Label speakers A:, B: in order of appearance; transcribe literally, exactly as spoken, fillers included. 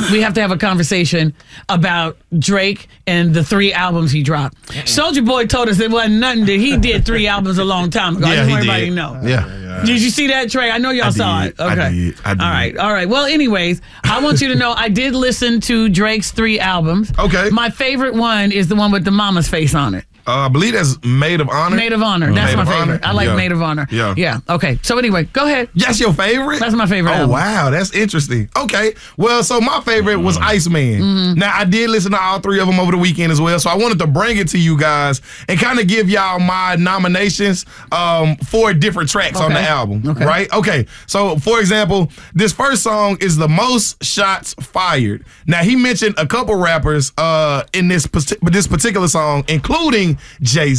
A: we have to have a conversation about Drake and the three albums he dropped. Soulja Boy told us it wasn't nothing that he did three albums a long time ago.
B: Yeah,
A: I just
B: he
A: want everybody
B: did.
A: to know.
B: Yeah. yeah.
A: Did you see that, Trey? I know y'all
B: I
A: saw
B: did.
A: it. Okay.
B: I did. I did.
A: All right. All right. Well, anyways, I want you to know I did listen to Drake's three albums.
B: Okay.
A: My favorite one is the one with the mama's face on it.
B: Uh, I believe that's Maid of Honor.
A: Maid of Honor. That's
B: Maid
A: my
B: of
A: favorite.
B: Honor?
A: I like
B: Yeah.
A: Maid of Honor.
B: Yeah.
A: Yeah. Okay. So anyway, go ahead.
B: That's your favorite?
A: That's my favorite
B: Oh,
A: album.
B: wow. That's interesting. Okay. Well, so my favorite was Iceman.
A: Mm-hmm.
B: Now, I did listen to all three of them over the weekend as well, so I wanted to bring it to you guys and kind of give y'all my nominations um, for different tracks on the
A: Okay.
B: album,
A: Okay.
B: right? Okay. So, for example, this first song is The Most Shots Fired. Now, he mentioned a couple rappers uh, in this, this particular song, including Jay-Z.